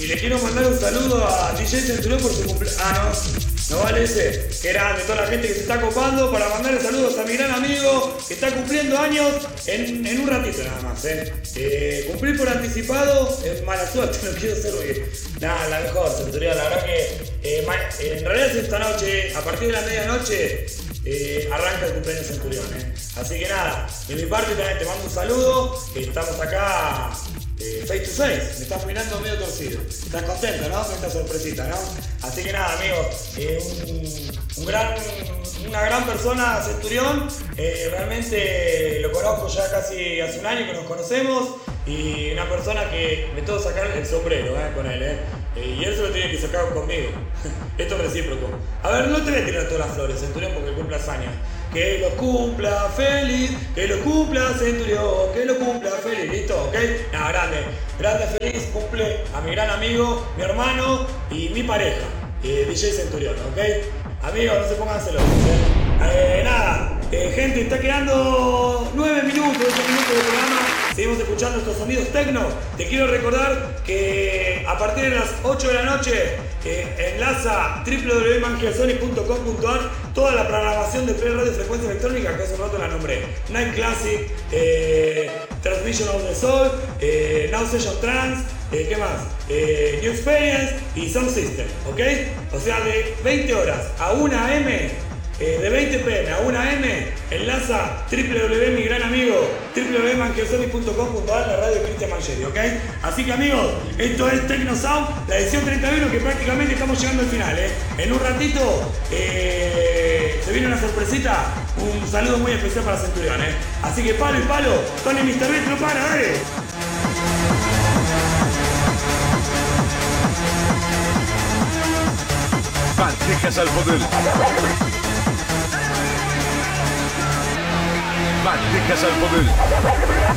le quiero mandar un saludo a DJ Centurión por su cumpleaños. Ah, no vale ese. Qué grande, toda la gente que se está copando para mandarle saludos a mi gran amigo que está cumpliendo años en un ratito nada más. Cumplir por anticipado es mala suerte, no quiero ser porque. Nada, la mejor, Centurión. La verdad que en realidad es esta noche, a partir de la medianoche. Arranca el cumpleaños Centurión, Así que nada, de mi parte también te mando un saludo. Estamos acá face to face. Me estás mirando medio torcido. Estás contento, ¿no? Con esta sorpresita, ¿no? Así que nada, amigos, una gran persona, Centurión. Realmente lo conozco ya casi hace un año que nos conocemos. Y una persona que me tengo que sacar el sombrero con él, y él se lo tiene que sacar conmigo. Esto es recíproco. A ver, no te voy a tirar todas las flores, Centurión, porque cumplas años. Que lo cumpla feliz, que lo cumpla Centurión, que lo cumpla feliz, ¿listo? ¿Ok? Nada, grande feliz, cumple a mi gran amigo, mi hermano y mi pareja, DJ Centurión, ¿ok? Amigos, no se pongan celosos, nada, gente, está quedando 9 minutos, 8 minutos de programa. Seguimos escuchando estos sonidos tecno. Te quiero recordar que a partir de las 8 de la noche enlaza www.mangiasonic.com.ar toda la programación de Play Radio Frecuencia Electrónica, que hace un rato la nombré. Night Classic, Transmission of the Soul, Now Session Trance, ¿qué más? New Experience y Sound System, ¿ok? O sea, de 20 horas a 1 AM, de 20 pm a 1 am, enlaza mi gran amigo www.mangiasonic.com.ar, la radio de Cristian Mangieri, ¿ok? Así que amigos, esto es Tecno Sound, la edición 31, que prácticamente estamos llegando al final, En un ratito se viene una sorpresita, un saludo muy especial para Centurión, Así que palo y palo, Tony Mr. Beat, no para, dale. Bandejas al poder. Bandejas al poder.